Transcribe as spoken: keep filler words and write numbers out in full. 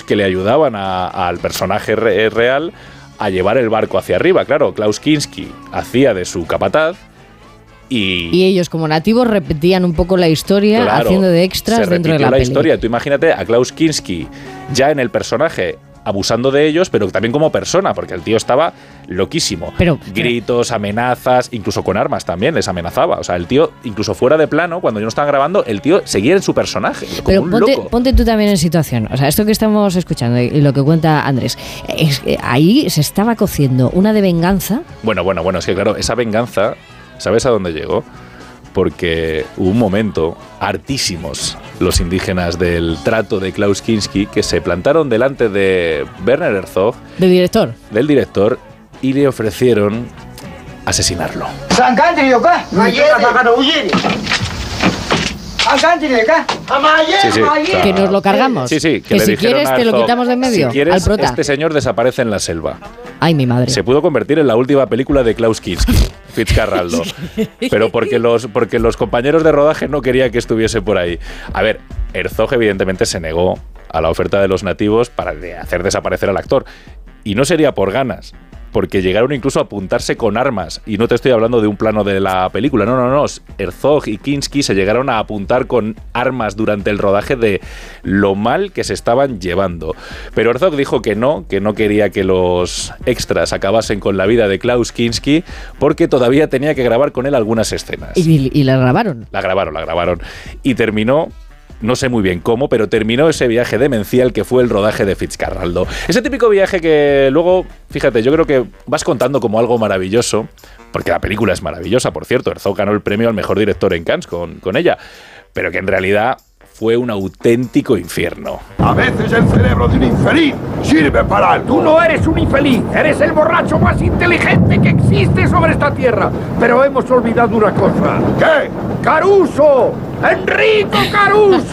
que le ayudaban a, al personaje re, real a llevar el barco hacia arriba. Claro, Klaus Kinski hacía de su capataz. Y, y ellos, como nativos, repetían un poco la historia, claro, haciendo de extras dentro de la, la peli. historia. Tú imagínate a Klaus Kinski ya en el personaje, abusando de ellos, pero también como persona, porque el tío estaba loquísimo. Pero, Gritos, amenazas, incluso con armas también les amenazaba. O sea, el tío, incluso fuera de plano, cuando yo no estaban grabando, el tío seguía en su personaje, como pero un ponte, loco. ponte tú también en situación. O sea, esto que estamos escuchando y lo que cuenta Andrés, es, ahí se estaba cociendo una de venganza. Bueno, bueno, bueno, es que claro, esa venganza, ¿sabes a dónde llegó? Porque hubo un momento, hartísimos los indígenas del trato de Klaus Kinski, que se plantaron delante de Werner Herzog, del director, del director, y le ofrecieron asesinarlo. Sí, sí, o sea, que nos lo cargamos. Sí, sí, que, que si quieres te lo quitamos de en medio. Si quieres, al prota. Este señor desaparece en la selva. Ay, mi madre. Se pudo convertir en la última película de Klaus Kinski, Fitzcarraldo. Pero porque los, porque los compañeros de rodaje no querían que estuviese por ahí. A ver, Herzog evidentemente se negó a la oferta de los nativos para hacer desaparecer al actor. Y no sería por ganas, porque llegaron incluso a apuntarse con armas. Y no te estoy hablando de un plano de la película, no, no, no. Herzog y Kinski se llegaron a apuntar con armas durante el rodaje de lo mal que se estaban llevando. Pero Herzog dijo que no, que no quería que los extras acabasen con la vida de Klaus Kinski, porque todavía tenía que grabar con él algunas escenas. ¿Y, y la grabaron? La grabaron, la grabaron. Y terminó... No sé muy bien cómo, pero terminó ese viaje demencial que fue el rodaje de Fitzcarraldo. Ese típico viaje que luego, fíjate, yo creo que vas contando como algo maravilloso, porque la película es maravillosa, por cierto. Herzog ganó el premio al mejor director en Cannes con, con ella, pero que en realidad fue un auténtico infierno. A veces el cerebro de un infeliz sirve para algo. Tú no eres un infeliz, eres el borracho más inteligente que existe sobre esta tierra. Pero hemos olvidado una cosa. ¿Qué? ¡Caruso! ¡Enrico Caruso!